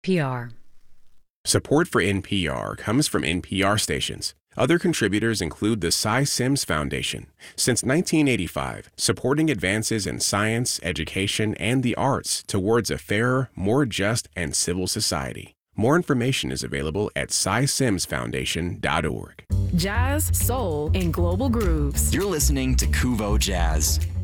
PR. Support for NPR comes from NPR stations. Other contributors include the Cy Sims Foundation. Since 1985, supporting advances in science, education, and the arts towards a fairer, more just, and civil society. More information is available at cysimsfoundation.org. Jazz, soul, and global grooves. You're listening to Kuvo Jazz.